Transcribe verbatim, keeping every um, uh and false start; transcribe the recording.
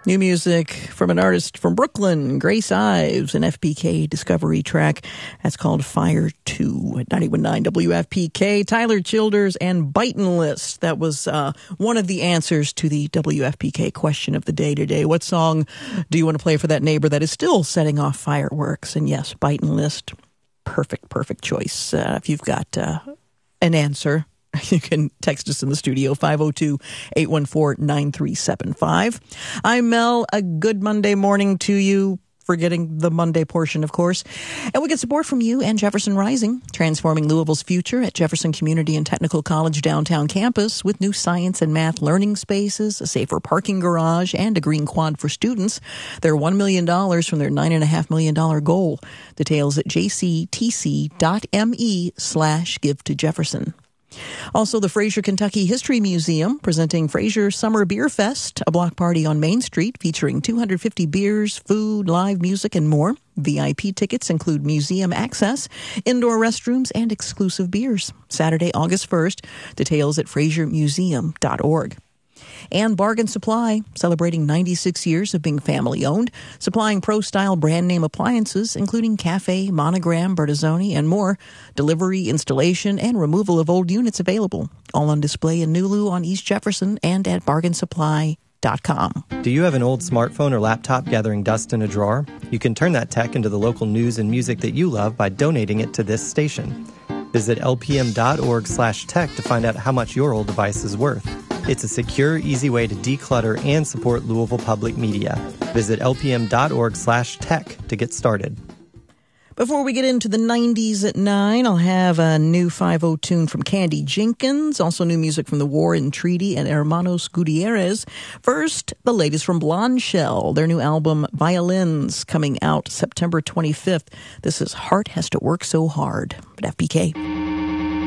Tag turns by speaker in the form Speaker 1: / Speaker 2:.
Speaker 1: New music from an artist from Brooklyn, Grace Ives, an F P K Discovery track. That's called Fire two at ninety-one point nine W F P K. Tyler Childers and Bitin' List. That was uh, one of the answers to the W F P K question of the day today. What song do you want to play for that neighbor that is still setting off fireworks? And yes, Bitin' List. Perfect, perfect choice. Uh, if you've got uh, an answer, you can text us in the studio, five oh two, eight one four, nine three seven five. I'm Mel. A good Monday morning to you, forgetting the Monday portion, of course. And we get support from you and Jefferson Rising, transforming Louisville's future at Jefferson Community and Technical College downtown campus with new science and math learning spaces, a safer parking garage, and a green quad for students. They're one million dollars from their nine point five million dollars goal. Details at jctc.me slash give to Jefferson. Also, the Fraser Kentucky History Museum presenting Fraser Summer Beer Fest, a block party on Main Street featuring two hundred fifty beers, food, live music, and more. V I P tickets include museum access, indoor restrooms, and exclusive beers. Saturday, August first. Details at fraser museum dot org. And Bargain Supply, celebrating ninety-six years of being family-owned, supplying pro-style brand-name appliances, including Cafe, Monogram, Bertazzoni, and more. Delivery, installation, and removal of old units available. All on display in Nulu on East Jefferson and at bargain supply dot com.
Speaker 2: Do you have an old smartphone or laptop gathering dust in a drawer? You can turn that tech into the local news and music that you love by donating it to this station. Visit lpm.org slash tech to find out how much your old device is worth. It's a secure, easy way to declutter and support Louisville Public Media. Visit lpm.org slash tech to get started.
Speaker 1: Before we get into the nineties at nine, I'll have a new five oh tune from Candy Jenkins, also new music from The War and Treaty and Hermanos Gutierrez. First, the latest from Blonde Shell, their new album Violins, coming out September twenty-fifth. This is Heart Has to Work So Hard at F P K.